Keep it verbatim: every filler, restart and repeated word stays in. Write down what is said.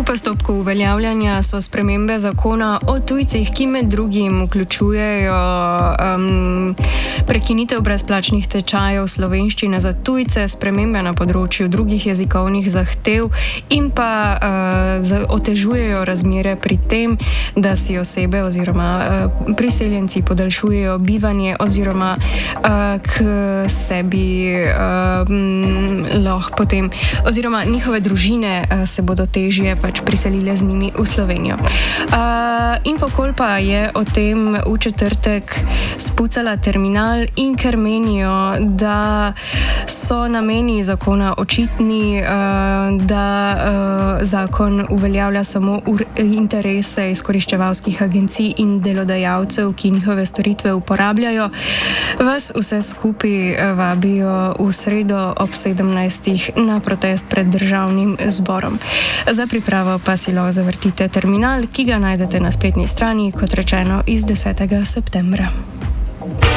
postopku uveljavljanja so spremembe zakona o tujcih, ki med drugim vključujejo um, prekinitev brezplačnih tečajev slovenščine za tujce, spremembe na področju drugih jezikovnih zahtev in pa uh, otežujejo razmere pri tem, da si osebe oziroma uh, priseljenci podaljšujejo bivanje oziroma uh, k sebi uh, lahko potem, oziroma njihove družine uh, se bodo težje pač priselile z njimi v Slovenijo. Uh, Infokol pa je o tem v četrtek spucala terminal in ker menijo, da so nameni zakona očitni, uh, da uh, zakon uveljavlja samo interese izkoriščevalskih agencij in delodajalcev, ki njihove storitve uporabljajo, vas vse skupaj vabijo v sredo ob sedemnajstih na protest pred državnim zborom. Za pripravo pa si lahko zavrtite terminal, ki ga najdete na spletni strani, kot rečeno, iz desetega septembra.